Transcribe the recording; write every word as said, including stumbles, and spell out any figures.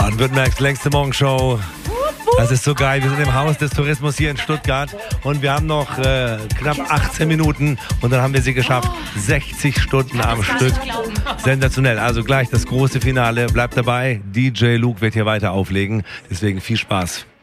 Baden-Württembergs längste Morgenshow. Das ist so geil. Wir sind im Haus des Tourismus hier in Stuttgart und wir haben noch äh, knapp achtzehn Minuten und dann haben wir sie geschafft. sechzig Stunden am Stück. Sensationell. Also gleich das große Finale. Bleibt dabei. D J Luke wird hier weiter auflegen. Deswegen viel Spaß.